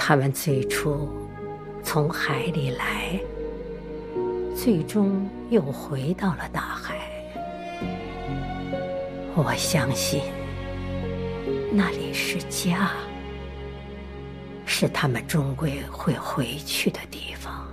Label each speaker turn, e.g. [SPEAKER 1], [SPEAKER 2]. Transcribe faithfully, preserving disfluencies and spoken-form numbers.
[SPEAKER 1] 他们最初从海里来，最终又回到了大海。我相信那里是家，是他们终归会回去的地方。